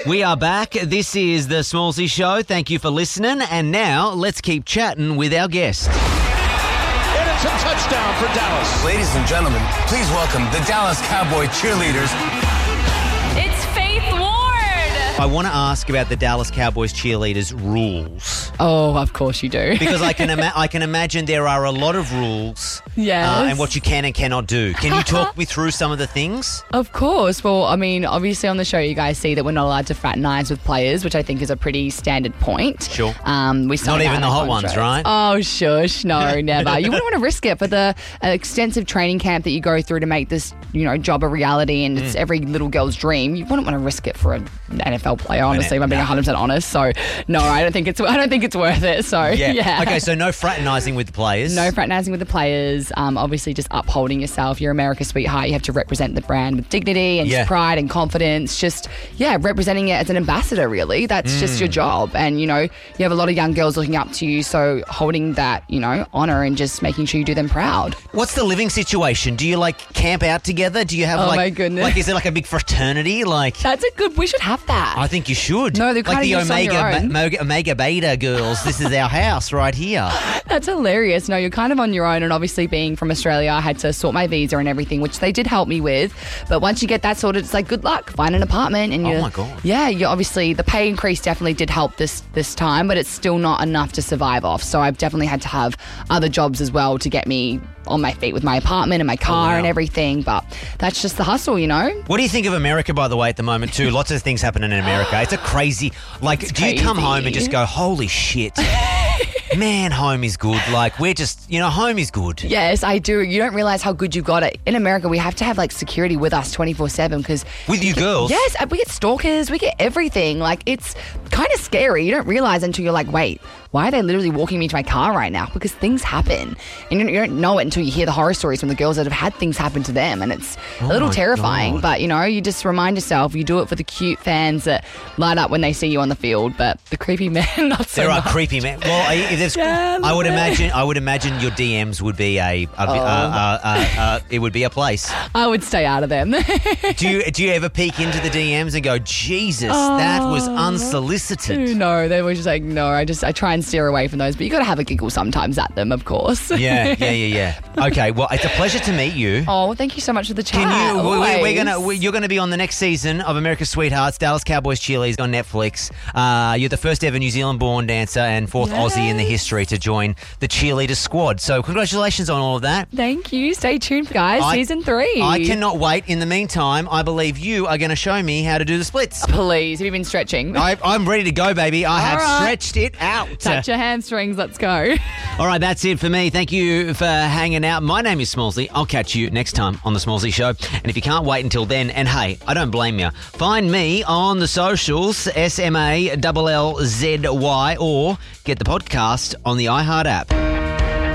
We are back. This is the Smallsy Show. Thank you for listening. And now let's keep chatting with our guest. And it's a touchdown for Dallas. Ladies and gentlemen, please welcome the Dallas Cowboy cheerleaders. It's Faith Ward. I want to ask about the Dallas Cowboys cheerleaders' rules. Oh, of course you do. Because I can imagine there are a lot of rules Yes. and what you can and cannot do. Can you talk me through some of the things? Of course. Well, I mean, obviously on the show you guys see that we're not allowed to fraternize with players, which I think is a pretty standard point. Sure. We Not signed even out the our hot ones, contracts. right? Oh, shush. No, never. You wouldn't want to risk it for the extensive training camp that you go through to make this, job a reality, and it's every little girl's dream. You wouldn't want to risk it for an NFL player, honestly, if I'm being 100% honest. So, no, I don't think it's worth it. So, yeah. Okay, so no fraternizing with the players. No fraternizing with the players. Obviously, just upholding yourself. You're America's sweetheart. You have to represent the brand with dignity and just pride and confidence. Just, representing it as an ambassador, really. That's just your job. And, you have a lot of young girls looking up to you. So holding that, honor and just making sure you do them proud. What's the living situation? Do you, camp out together? Do you have, Oh, my goodness. is it like a big fraternity? That's a good... We should have that. I think you should. No, they're like kind the of just on your own. Omega Beta girls. This is our house right here. That's hilarious. No, you're kind of on your own, and obviously being from Australia, I had to sort my visa and everything, which they did help me with. But once you get that sorted, it's like, good luck. Find an apartment. And oh, my God. Yeah, you obviously, the pay increase definitely did help this time, but it's still not enough to survive off. So I've definitely had to have other jobs as well to get me on my feet with my apartment and my car and everything. But that's just the hustle, What do you think of America, by the way, at the moment, too? Lots of things happening in America. It's a crazy... do you come home and just go, holy shit... Man, home is good. We're just, home is good. Yes, I do. You don't realize how good you've got it. In America, we have to have security with us 24/7 because with you girls. Yes, we get stalkers, we get everything. It's kind of scary. You don't realize until you're like, wait, why are they literally walking me to my car right now? Because things happen, and you don't know it until you hear the horror stories from the girls that have had things happen to them, and it's a little terrifying. God. But you just remind yourself, you do it for the cute fans that light up when they see you on the field, but the creepy men, not so much. There are creepy men. Well, I would imagine your DMs would be it would be a place. I would stay out of them. Do you ever peek into the DMs and go, Jesus, that was unsolicited? No, they were just like, no. I try and steer away from those, but you got to have a giggle sometimes at them, of course. Yeah. Okay, well, it's a pleasure to meet you. Oh, well, thank you so much for the chat. You're gonna be on the next season of America's Sweethearts, Dallas Cowboys Cheerleaders on Netflix. You're the first ever New Zealand-born dancer and fourth Aussie in the history to join the cheerleader squad. So congratulations on all of that. Thank you. Stay tuned, guys. Season 3. I cannot wait. In the meantime, I believe you are going to show me how to do the splits. Please. Have you been stretching? I'm ready to go, baby. I have stretched it out. Touch your hamstrings. Let's go. All right, that's it for me. Thank you for hanging out. My name is Smallsy. I'll catch you next time on the Smallsy Show. And if you can't wait until then, and hey, I don't blame you, find me on the socials, SMALLZY, or get the podcast on the iHeart app.